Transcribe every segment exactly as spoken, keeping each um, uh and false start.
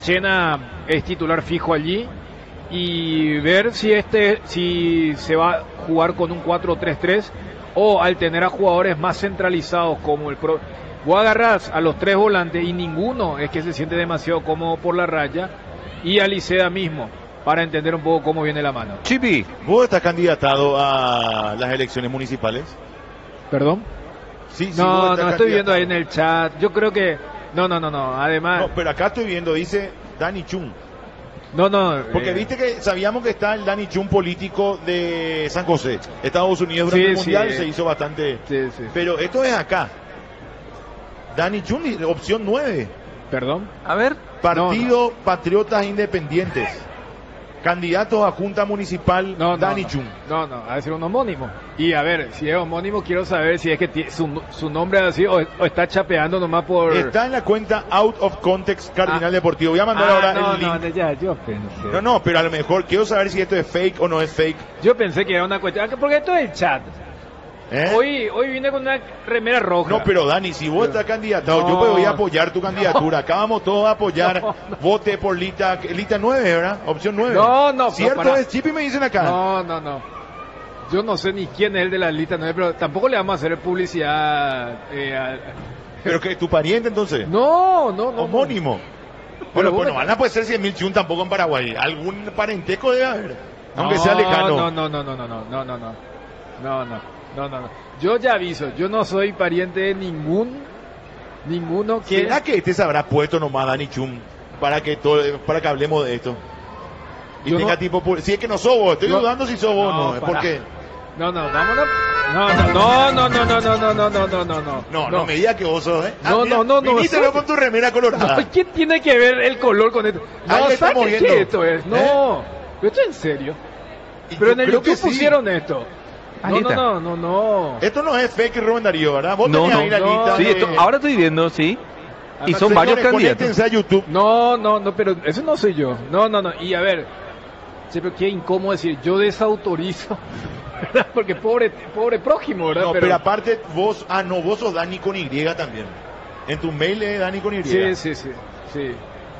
Chena es titular fijo allí y ver si este si se va a jugar con un cuatro tres tres o al tener a jugadores más centralizados como el pro. Vos agarrás a los tres volantes y ninguno es que se siente demasiado cómodo por la raya, y a Liceda mismo, para entender un poco cómo viene la mano. Chipi, ¿vos estás candidatado a las elecciones municipales? ¿Perdón? Sí, sí. No, no, estoy viendo ahí en el chat. Yo creo que... No, no, no, no. Además... No, pero acá estoy viendo, dice Dani Chun. No, no. Porque eh... viste que sabíamos que está el Dani Chun político de San José, Estados Unidos, durante sí, el Mundial, sí, se hizo bastante... Sí, sí. Pero esto es acá. Dani Chun, opción nueve. ¿Perdón? A ver. Partido no, no. Patriotas Independientes. Candidato a Junta Municipal, no, no, Dani no, Chun. No, no, ha de ser un homónimo. Y a ver, si es homónimo, quiero saber si es que t- su, su nombre es así o, o está chapeando nomás por... Está en la cuenta Out of Context Cardinal ah. Deportivo. Voy a mandar ah, ahora no, el link. No, ya, yo pensé. No, no, pero a lo mejor quiero saber si esto es fake o no es fake. Yo pensé que era una cuestión... Porque esto es el chat. ¿Eh? Hoy, hoy vine con una remera roja. No, pero Dani, si vos estás candidatado, no, yo voy a apoyar tu candidatura. Acá vamos todos a apoyar. No, no. Vote por Lita, Lita nueve, ¿verdad? Opción nueve. No, no. ¿Cierto no, es? Chipi me dicen acá. No, no, no. Yo no sé ni quién es el de la Lita nueve, pero tampoco le vamos a hacer publicidad. Eh, a... ¿Pero que tu pariente entonces? No, no, no. Homónimo. No. Bueno, pues no van a poder ser cien mil chun tampoco en Paraguay. Algún parentesco debe haber. Aunque no, sea lejano. No, no, no, no, no, no, no, no, no. No, no. No, no, no. Yo ya aviso, yo no soy pariente de ningún, ninguno que... ¿Será que este se habrá puesto nomás Dani Chun para que todo, para que hablemos de esto? Y yo tenga no... tipo... Si es que no sos vos, estoy yo... dudando si sos vos o no, no. ¿Por qué? No, no, vámonos. No, no, no, no, no, no, no, no, no, no, no, no. No, no me digas que vos sos, ¿eh? Ah, no, mira, no, no, no. Viniste no, con tu remera colorada. No, ¿qué tiene que ver el color con esto? No, ¿sabes qué esto es? No, ¿Eh? ¿Esto es en serio? Pero en el YouTube pusieron sí. esto. No, no, no, no, no. Esto no es fake, Rubén Darío, ¿verdad? Vos no, tenías no, ahí la no. lista. Sí, de... esto, ahora estoy viendo, sí. Además, y son varios candidatos. A YouTube. No, no, no, pero eso no soy yo. No, no, no. Y a ver, siempre qué incómodo decir, yo desautorizo. ¿Verdad? Porque pobre, pobre prójimo, ¿verdad? No, pero... pero aparte vos, ah, no, vos sos Dani con Y también. En tu mail es Dani con Y. Sí, sí, sí, sí.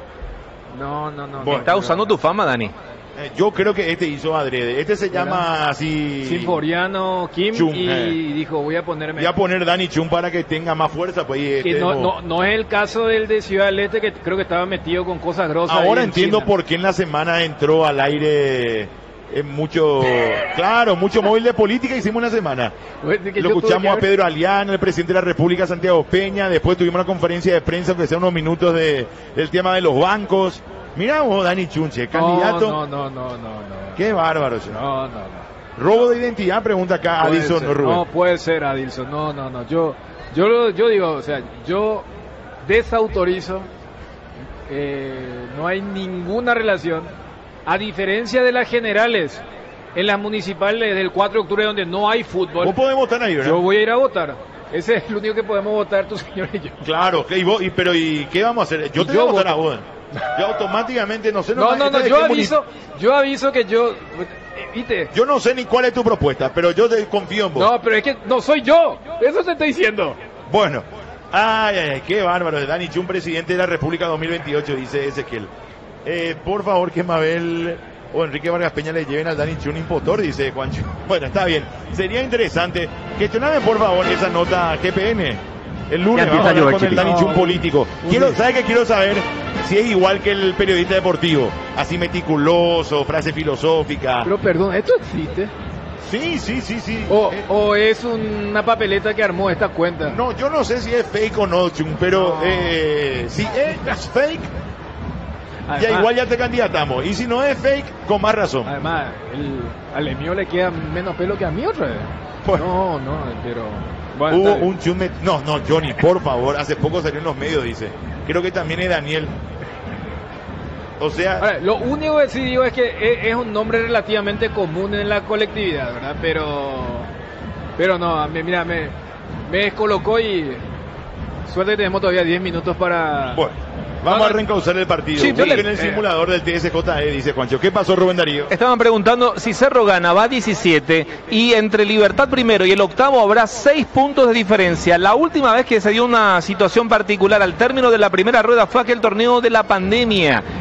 No, no, no. Bueno, está usando tu fama, Dani. Yo creo que este hizo adrede. Este se ¿verdad? Llama así... Sinforiano Kim Chun, y eh. dijo, voy a ponerme... Voy a poner Dani Chun para que tenga más fuerza. Pues, que este no, no... no, no es el caso del de Ciudad del Este, que creo que estaba metido con cosas grosas. Ahora entiendo China. Por qué en la semana entró al aire... Es mucho, claro, mucho móvil de política hicimos una semana. Lo escuchamos a Pedro Alián, el presidente de la República, Santiago Peña. Después tuvimos una conferencia de prensa que sea unos minutos de, del tema de los bancos. Mirá vos, Dani Chunche, candidato. No, no, no, no, no, no. Qué bárbaro. No, no, no. Robo de identidad, pregunta acá Adilson, no, Rubén. No, puede ser Adilson. No, no, no. Yo, yo, yo digo, o sea, yo desautorizo. Eh, no hay ninguna relación. A diferencia de las generales, en las municipales del cuatro de octubre donde no hay fútbol. ¿Vos podés votar ahí, verdad? Yo voy a ir a votar. Ese es el único que podemos votar, tu señor y yo. Claro, y vos, y, pero ¿y qué vamos a hacer? Yo te voy a votar a vos. Yo automáticamente, no sé... No, no, no, no yo aviso, muni... yo aviso que yo... ¿Viste? Yo no sé ni cuál es tu propuesta, pero yo te confío en vos. No, pero es que no soy yo. Eso te estoy diciendo. Bueno. Ay, ay, ay, qué bárbaro. Dani Chun, presidente de la República dos mil veintiocho, dice Ezequiel. Eh, por favor que Mabel o Enrique Vargas Peña le lleven al Dani Chun impostor, dice Juancho. Bueno, está bien. Sería interesante. Gestioname por favor esa nota G P N. El lunes vamos a hablar con el Dani Chun político. Quiero, ¿sabe qué quiero saber? Si es igual que el periodista deportivo. Así meticuloso, frase filosófica. Pero perdón, ¿esto existe? Sí, sí, sí, sí. O, eh, o es una papeleta que armó esta cuenta. No, yo no sé si es fake o no, Chun, pero no. Eh, si es fake... Además, ya igual ya te candidatamos. Y si no es fake, con más razón. Además, el, al Emio le queda menos pelo que a mí otra vez. Bueno, no, no, pero... Bueno, hubo un chume... No, no, Johnny, por favor. Hace poco salió en los medios, dice. Creo que también es Daniel. O sea... Ahora, lo único que sí digo es que es, es un nombre relativamente común en la colectividad, ¿verdad? Pero... Pero no, me, mira, me, me descolocó y... Suerte que tenemos todavía diez minutos para... Bueno. Vamos no, a reencauzar el partido. Sí, Busquen le, el simulador del T S J E, dice Juancho. ¿Qué pasó, Rubén Darío? Estaban preguntando si Cerro gana, va diecisiete, y entre Libertad primero y el octavo habrá seis puntos de diferencia. La última vez que se dio una situación particular al término de la primera rueda fue aquel torneo de la pandemia.